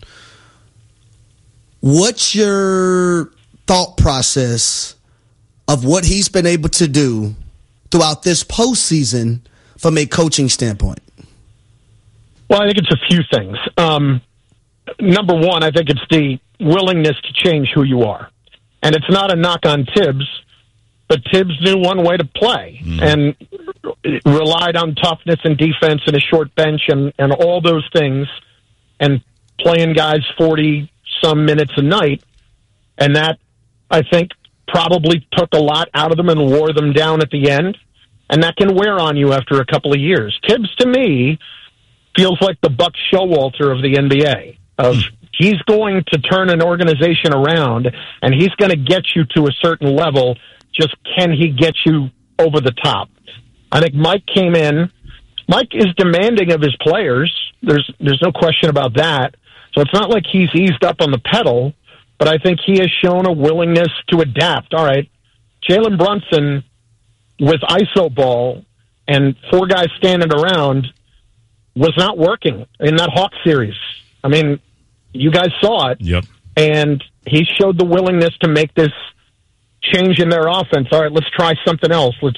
What's your thought process of what he's been able to do throughout this postseason from a coaching standpoint? Well, I think it's a few things. Number one, I think it's the willingness to change who you are. And it's not a knock on Tibbs, but Tibbs knew one way to play and relied on toughness and defense and a short bench and all those things, and playing guys 40-some minutes a night. And that, I think, probably took a lot out of them and wore them down at the end. And that can wear on you after a couple of years. Tibbs, to me, feels like the Buck Showalter of the NBA. He's going to turn an organization around, and he's going to get you to a certain level. Just can he get you over the top? I think Mike came in. Mike is demanding of his players. There's no question about that. So it's not like he's eased up on the pedal, but I think he has shown a willingness to adapt. All right, Jalen Brunson with iso ball and four guys standing around was not working in that Hawks series. I mean, you guys saw it. Yep. And he showed the willingness to make this change in their offense. All right, let's try something else. Let's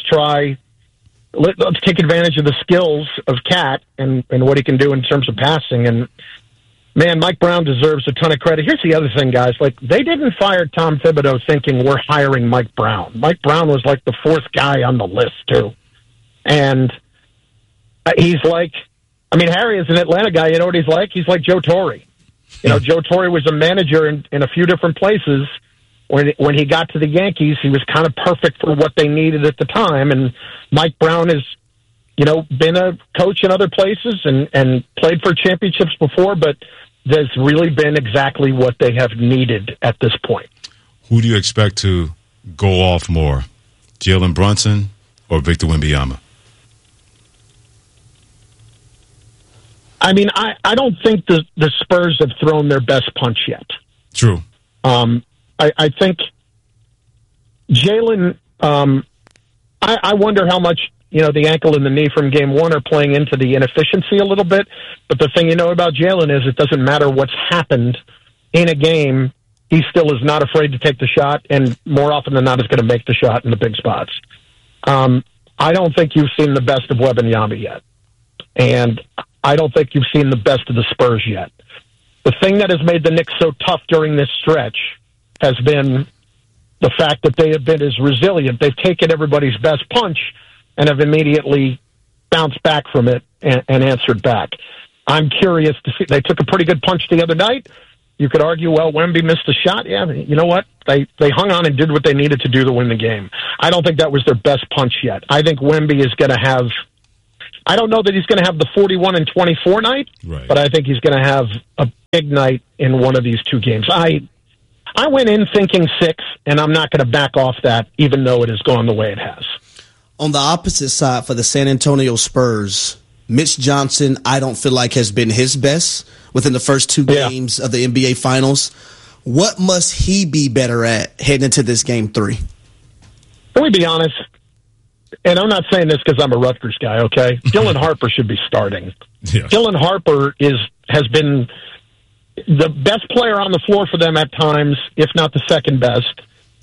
take advantage of the skills of Cat and what he can do in terms of passing. And, man, Mike Brown deserves a ton of credit. Here's the other thing, guys. Like, they didn't fire Tom Thibodeau thinking we're hiring Mike Brown. Mike Brown was like the fourth guy on the list, too. And he's like, I mean, Harry is an Atlanta guy. You know what he's like? He's like Joe Torre. You know, Joe Torre was a manager in a few different places. When he got to the Yankees, he was kind of perfect for what they needed at the time. And Mike Brown has, you know, been a coach in other places and played for championships before, but has really been exactly what they have needed at this point. Who do you expect to go off more, Jalen Brunson or Victor Wembanyama? I mean, I don't think the Spurs have thrown their best punch yet. True. I think Jalen, I wonder how much, you know, the ankle and the knee from game one are playing into the inefficiency a little bit. But the thing you know about Jalen is it doesn't matter what's happened in a game. he still is not afraid to take the shot, and more often than not is going to make the shot in the big spots. I don't think you've seen the best of Wembanyama yet, and I don't think you've seen the best of the Spurs yet. The thing that has made the Knicks so tough during this stretch has been the fact that they have been as resilient. They've taken everybody's best punch and have immediately bounced back from it and answered back. I'm curious to see. They took a pretty good punch the other night. You could argue, well, Wemby missed a shot. Yeah, you know what? They hung on and did what they needed to do to win the game. I don't think that was their best punch yet. I think Wemby is going to have, I don't know that he's going to have the 41 and 24 night, right, but I think he's going to have a big night in one of these two games. I went in thinking 6, and I'm not going to back off that, even though it has gone the way it has. On the opposite side for the San Antonio Spurs, Mitch Johnson, I don't feel like has been his best within the first 2 games of the NBA Finals. What must he be better at heading into this Game 3? Let me be honest, and I'm not saying this because I'm a Rutgers guy, okay? Dylan Harper should be starting. Yeah. Dylan Harper has been the best player on the floor for them at times, if not the second best.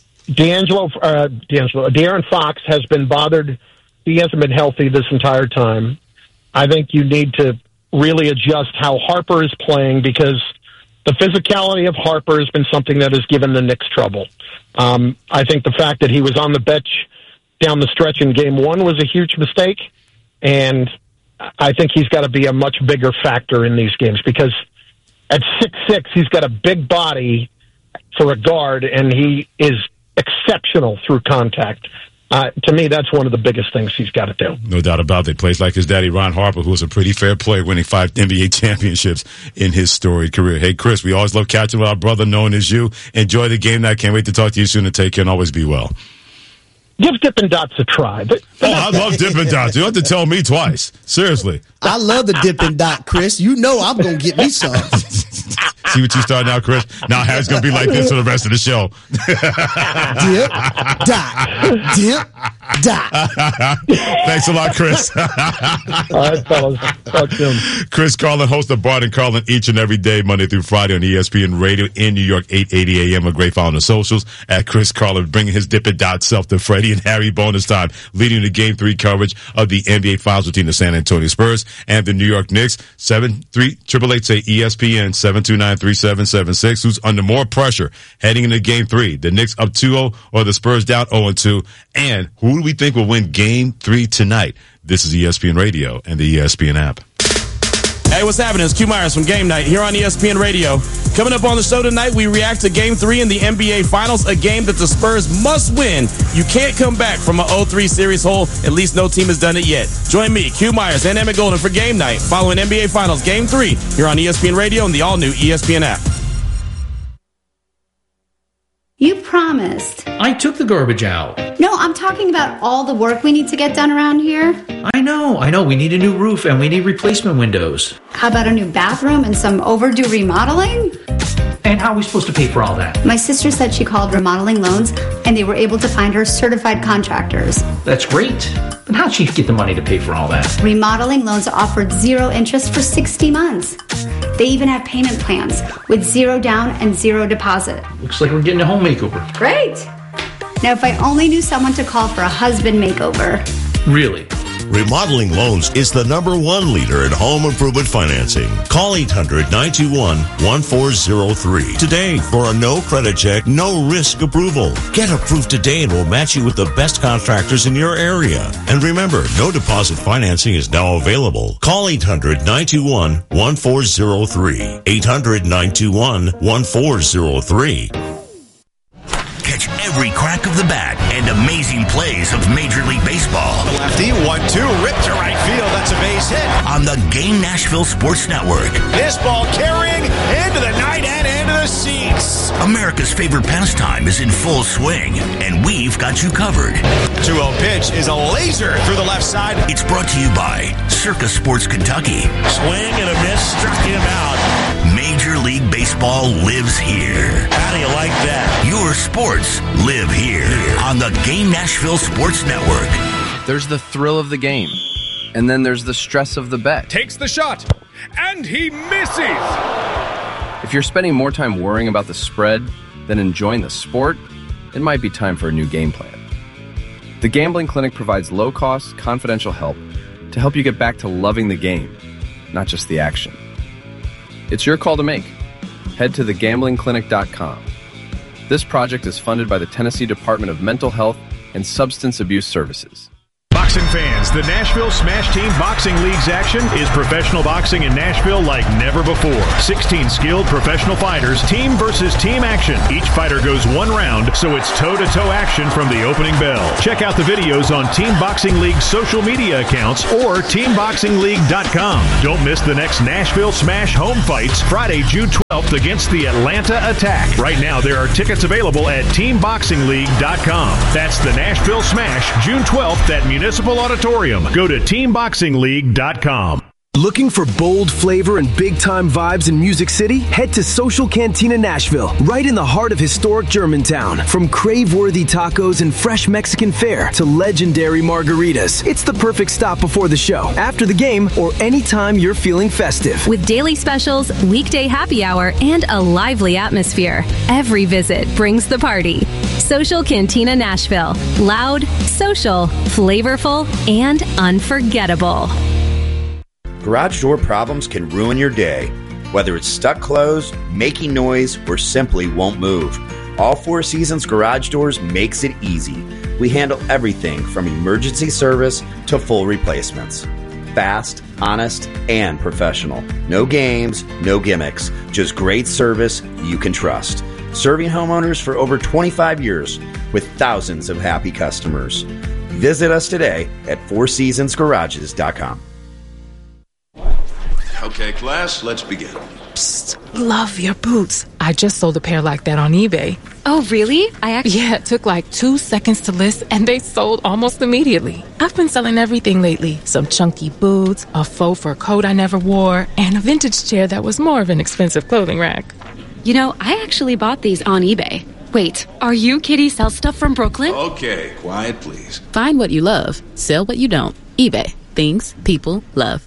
De'Aaron Fox has been bothered. He hasn't been healthy this entire time. I think you need to really adjust how Harper is playing, because the physicality of Harper has been something that has given the Knicks trouble. I think the fact that he was on the bench down the stretch in Game 1 was a huge mistake, and I think he's got to be a much bigger factor in these games, because at 6'6", he's got a big body for a guard, and he is exceptional through contact. To me, that's one of the biggest things he's got to do. No doubt about it. Plays like his daddy, Ron Harper, who was a pretty fair player, winning 5 NBA championships in his storied career. Hey, Chris, we always love catching with our brother known as you. Enjoy the game night. Can't wait to talk to you soon, and take care and always be well. Give Dippin' Dots a try. I love Dippin' Dots. You don't have to tell me twice. Seriously. I love the Dippin' Dot, Chris. You know I'm going to get me some. See what you start now, Chris? Now Harry's going to be like this for the rest of the show. Dip, dot. Dip, dot. Thanks a lot, Chris. All right, fellas. Talk soon. Chris Carlin, host of Bart and Carlin, each and every day, Monday through Friday on ESPN Radio in New York, 8:80 a.m. A great follow on the socials at Chris Carlin, bringing his Dippin' Dot self to Freddie and Harry bonus time, leading the Game 3 coverage of the NBA Finals between the San Antonio Spurs and the New York Knicks. 73888 say ESPN 729-3776. Who's under more pressure heading into Game 3? The Knicks up 2-0 or the Spurs down 0-2? And who do we think will win Game 3 tonight? This is ESPN Radio and the ESPN app. Hey, what's happening? It's Q Myers from Game Night here on ESPN Radio. Coming up on the show tonight, we react to Game 3 in the NBA Finals, a game that the Spurs must win. You can't come back from an 0-3 series hole. At least no team has done it yet. Join me, Q Myers, and Emmett Golden for Game Night following NBA Finals Game 3 here on ESPN Radio and the all-new ESPN app. You promised. I took the garbage out. No, I'm talking about all the work we need to get done around here. I know. We need a new roof and we need replacement windows. How about a new bathroom and some overdue remodeling? And how are we supposed to pay for all that? My sister said she called Remodeling Loans and they were able to find her certified contractors. That's great. But how'd she get the money to pay for all that? Remodeling Loans offered 0 interest for 60 months. They even have payment plans with 0 down and 0 deposit. Looks like we're getting a home makeover. Great. Now, if I only knew someone to call for a husband makeover. Really? Remodeling Loans is the #1 leader in home improvement financing. Call 800-921-1403 today for a no credit check, no risk approval. Get approved today and we'll match you with the best contractors in your area. And remember, no deposit financing is now available. Call 800-921-1403. 800-921-1403. Catch every crack of the bat and amazing plays of Major League Baseball. The lefty, 1-2, ripped to right field. That's a base hit. On the Game Nashville Sports Network. This ball carrying into the night and into the seats. America's favorite pastime is in full swing, and we've got you covered. 2-0 pitch is a laser through the left side. It's brought to you by Circa Sports Kentucky. Swing and a miss, struck him out. Major League Baseball lives here. How do you like that? Your sports live here on the Game Nashville Sports Network. There's the thrill of the game, and then there's the stress of the bet. Takes the shot, and he misses! If you're spending more time worrying about the spread than enjoying the sport, it might be time for a new game plan. The Gambling Clinic provides low-cost, confidential help to help you get back to loving the game, not just the action. It's your call to make. Head to thegamblingclinic.com. This project is funded by the Tennessee Department of Mental Health and Substance Abuse Services. Boxing fans, the Nashville Smash Team Boxing League's action is professional boxing in Nashville like never before. 16 skilled professional fighters, team versus team action. Each fighter goes one round, so it's toe-to-toe action from the opening bell. Check out the videos on Team Boxing League's social media accounts or teamboxingleague.com. Don't miss the next Nashville Smash home fights Friday, June 12th against the Atlanta Attack. Right now, there are tickets available at teamboxingleague.com. That's the Nashville Smash, June 12th at Municipal Auditorium. Go to teamboxingleague.com. Looking for bold flavor and big-time vibes in Music City? Head to Social Cantina Nashville, right in the heart of historic Germantown. From crave-worthy tacos and fresh Mexican fare to legendary margaritas, it's the perfect stop before the show, after the game, or anytime you're feeling festive. With daily specials, weekday happy hour, and a lively atmosphere, every visit brings the party. Social Cantina Nashville. Loud, social, flavorful, and unforgettable. Garage door problems can ruin your day. Whether it's stuck closed, making noise, or simply won't move, All Four Seasons Garage Doors makes it easy. We handle everything from emergency service to full replacements. Fast, honest, and professional. No games, no gimmicks, just great service you can trust. Serving homeowners for over 25 years with thousands of happy customers. Visit us today at fourseasonsgarages.com. Okay, class, let's begin. Psst, love your boots. I just sold a pair like that on eBay. Oh, really? Yeah, it took like 2 seconds to list, and they sold almost immediately. I've been selling everything lately. Some chunky boots, a faux fur coat I never wore, and a vintage chair that was more of an expensive clothing rack. You know, I actually bought these on eBay. Wait, are you Kitty Sell Stuff from Brooklyn? Okay, quiet, please. Find what you love. Sell what you don't. eBay. Things people love.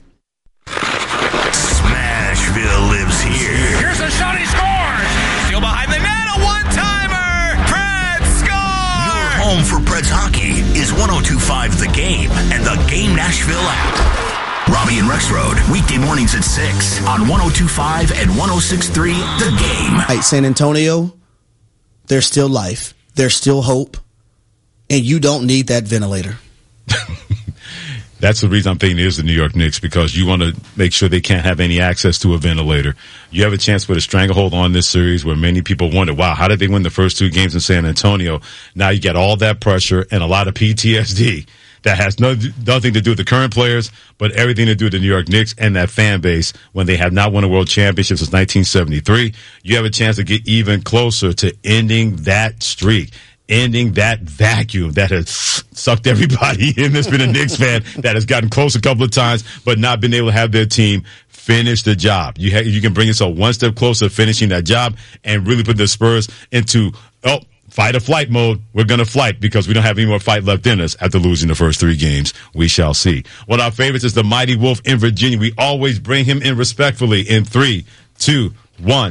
Smashville lives here. Here's a shot, he scores! Still behind the net, a one-timer! Preds score! Your home for Preds hockey is 102.5 The Game and the Game Nashville app. Robbie and Rexroad, weekday mornings at 6 on 102.5 and 106.3 The Game. Right, San Antonio, there's still life. There's still hope. And you don't need that ventilator. That's the reason I'm thinking it is the New York Knicks, because you want to make sure they can't have any access to a ventilator. You have a chance to put a stranglehold on this series where many people wonder, wow, how did they win the first 2 games in San Antonio? Now you get all that pressure and a lot of PTSD that has nothing to do with the current players, but everything to do with the New York Knicks and that fan base when they have not won a world championship since 1973. You have a chance to get even closer to ending that streak, ending that vacuum that has sucked everybody in that's been a Knicks fan that has gotten close a couple of times but not been able to have their team finish the job. You can bring yourself one step closer to finishing that job and really put the Spurs into, fight or flight mode. We're going to fight because we don't have any more fight left in us after losing the first 3 games. We shall see. One of our favorites is the Mighty Wolf in Virginia. We always bring him in respectfully in 3, 2, 1.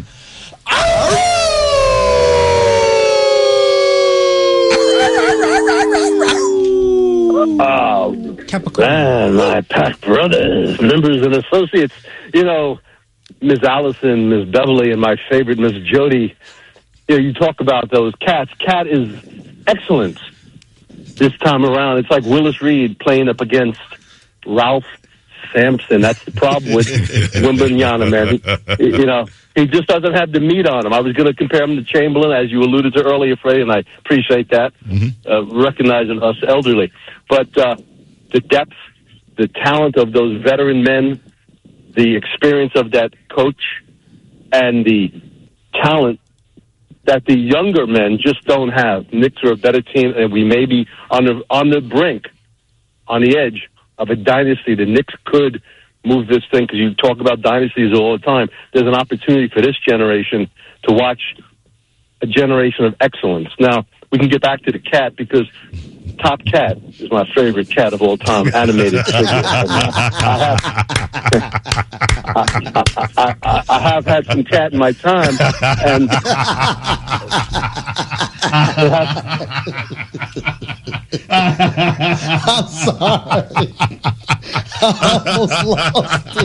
Oh, man, my pack brothers, members and associates. You know, Ms. Allison, Ms. Beverly, and my favorite, Ms. Jody. You know, you talk about those cats. Cat is excellent this time around. It's like Willis Reed playing up against Ralph Sampson. That's the problem with Wembanyama, man. You know, he just doesn't have the meat on him. I was going to compare him to Chamberlain, as you alluded to earlier, Freddie, and I appreciate that, recognizing us elderly. But the depth, the talent of those veteran men, the experience of that coach, and the talent that the younger men just don't have. Knicks are a better team, and we may be on the brink, on the edge of a dynasty. The Knicks could move this thing, because you talk about dynasties all the time. There's an opportunity for this generation to watch a generation of excellence. Now, we can get back to the cat, because Top Cat is my favorite cat of all time, animated figure. I have had some cat in my time, and I'm sorry. I almost lost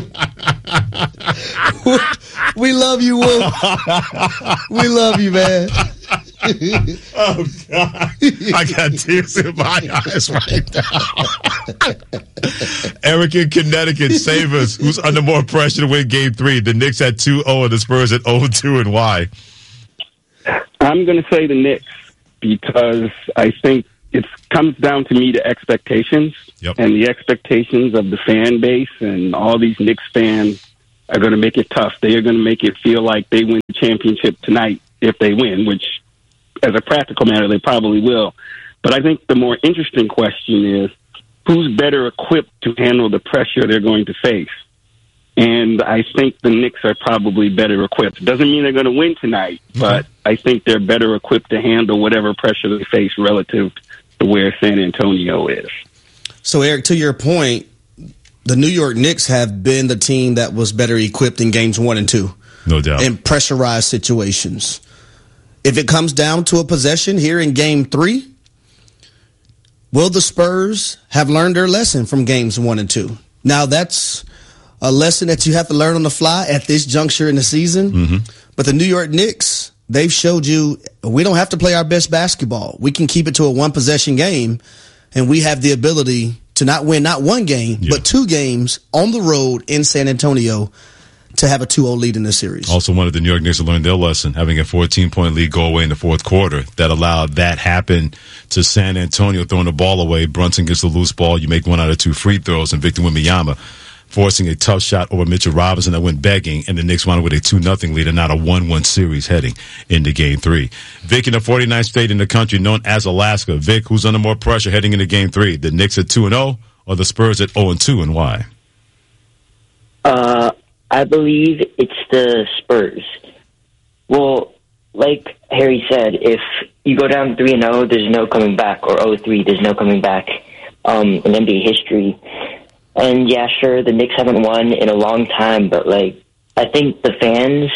it. We love you, Wolf. We love you, man. Oh, God. I got tears in my eyes right now. Eric in Connecticut, save us. Who's under more pressure to win Game 3? The Knicks at 2-0 and the Spurs at 0-2, and why? I'm going to say the Knicks because I think it comes down to me to expectations. Yep. And the expectations of the fan base and all these Knicks fans are going to make it tough. They are going to make it feel like they win the championship tonight if they win, which as a practical matter, they probably will. But I think the more interesting question is who's better equipped to handle the pressure they're going to face. And I think the Knicks are probably better equipped. Doesn't mean they're going to win tonight, but I think they're better equipped to handle whatever pressure they face relative to where San Antonio is. So, Eric, to your point, the New York Knicks have been the team that was better equipped in games 1 and 2. No doubt. In pressurized situations. If it comes down to a possession here in Game 3, will the Spurs have learned their lesson from games 1 and 2? Now, that's a lesson that you have to learn on the fly at this juncture in the season. Mm-hmm. But the New York Knicks, they've showed you we don't have to play our best basketball. We can keep it to a one-possession game, and we have the ability to not win not one game, but 2 games on the road in San Antonio to have a 2-0 lead in this series. Also wanted the New York Knicks to learn their lesson, having a 14-point lead go away in the fourth quarter. That allowed that happen to San Antonio, throwing the ball away. Brunson gets the loose ball. You make 1 out of 2 free throws, and Victor Wembanyama forcing a tough shot over Mitchell Robinson that went begging, and the Knicks wound up with a 2-0 lead and not a 1-1 series heading into Game 3. Vic, in the 49th state in the country known as Alaska. Vic, who's under more pressure heading into Game 3? The Knicks at 2-0 or the Spurs at 0-2, and why? I believe it's the Spurs. Well, like Harry said, if you go down 3-0, there's no coming back, or 0-3, there's no coming back in NBA history. And yeah, sure, the Knicks haven't won in a long time, but like I think the fans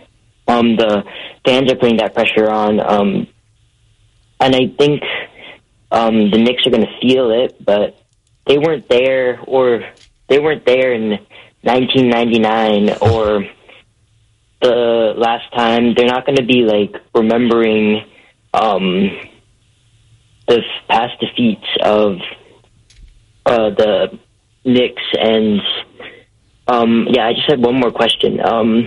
are putting that pressure on, and I think the Knicks are going to feel it, but they weren't there in 1999 or the last time. They're not going to be like remembering the past defeats of the Knicks. And I just had one more question. I've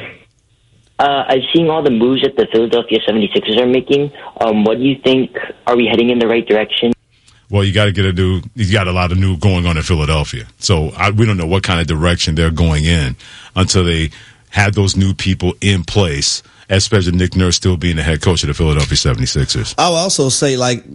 seen all the moves that the Philadelphia 76ers are making. What do you think? Are we heading in the right direction? Well, you got a lot of new going on in Philadelphia. So we don't know what kind of direction they're going in until they have those new people in place, especially Nick Nurse still being the head coach of the Philadelphia 76ers. I'll also say, like,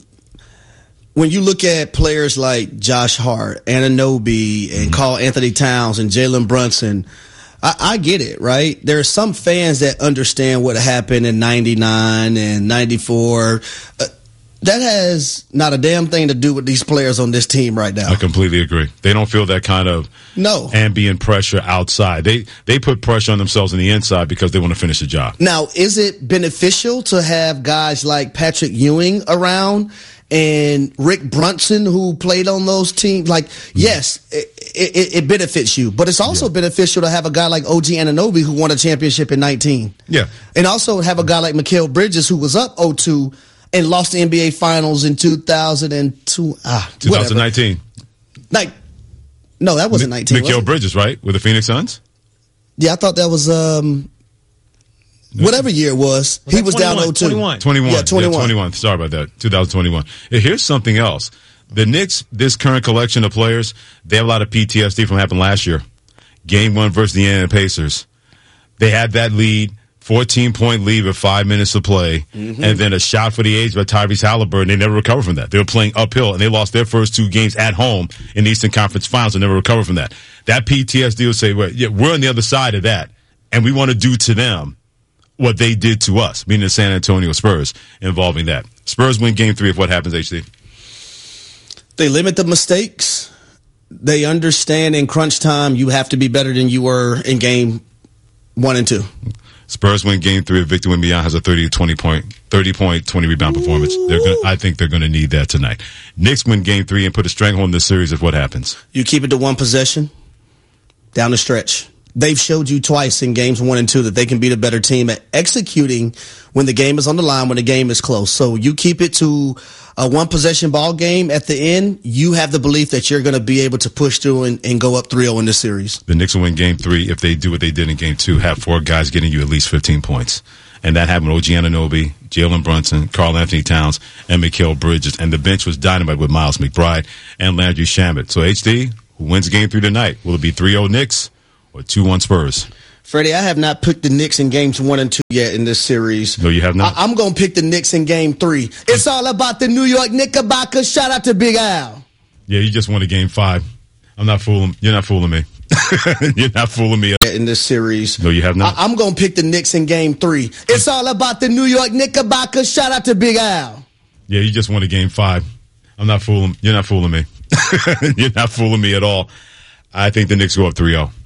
when you look at players like Josh Hart, Anunoby, and Karl Anthony Towns and Jalen Brunson, I get it, right? There are some fans that understand what happened in 99 and 94. That has not a damn thing to do with these players on this team right now. I completely agree. They don't feel that kind of ambient pressure outside. They put pressure on themselves on the inside because they want to finish the job. Now, is it beneficial to have guys like Patrick Ewing around and Rick Brunson who played on those teams? Like, yes, it benefits you, but it's also beneficial to have a guy like OG Anunoby who won a championship in 19. Yeah. And also have a guy like Mikal Bridges who was up 0-2 and lost the NBA Finals in 2002. 2019. No, that wasn't 19. Mikal Bridges, right? With the Phoenix Suns? Yeah, I thought that was whatever year it was. He was down 0-2. 21. Yeah, 21. Sorry about that. 2021. Here's something else. The Knicks, this current collection of players, they have a lot of PTSD from what happened last year. Game 1 versus the Indiana Pacers. They had that lead. 14-point lead with 5 minutes to play, and then a shot for the age by Tyrese Halliburton. They never recovered from that. They were playing uphill, and they lost their first 2 games at home in the Eastern Conference Finals and never recovered from that. That PTSD will say, well, yeah, we're on the other side of that, and we want to do to them what they did to us, meaning the San Antonio Spurs, involving that. Spurs win Game 3 if what happens, HC? They limit the mistakes. They understand in crunch time you have to be better than you were in Game 1 and 2. Spurs win game 3 if Victor Wembanyama has a 30 point, 20 rebound performance. I think they're going to need that tonight. Knicks win game 3 and put a stranglehold in this series if what happens? You keep it to one possession down the stretch. They've showed you twice in games 1 and 2 that they can be the better team at executing when the game is on the line, when the game is close. So you keep it to a one-possession ball game. At the end, you have the belief that you're going to be able to push through and go up 3-0 in this series. The Knicks will win game 3 if they do what they did in game 2, have 4 guys getting you at least 15 points. And that happened with OG Anunoby, Jalen Brunson, Karl Anthony Towns, and Mikal Bridges. And the bench was dynamite with Miles McBride and Landry Shamet. So, HD, who wins game 3 tonight? Will it be 3-0 Knicks or 2-1 Spurs? Freddie, I have not picked the Knicks in games 1 and 2 yet in this series. No, you have not? I'm going to pick the Knicks in game 3. It's all about the New York Knickerbockers. Shout out to Big Al. Yeah, you just won a game 5. I'm not fooling. You're not fooling me. You're not fooling me. In this series. No, you have not? I'm going to pick the Knicks in game 3. It's all about the New York Knickerbockers. Shout out to Big Al. Yeah, you just won a game 5. I'm not fooling. You're not fooling me. You're not fooling me at all. I think the Knicks go up 3-0.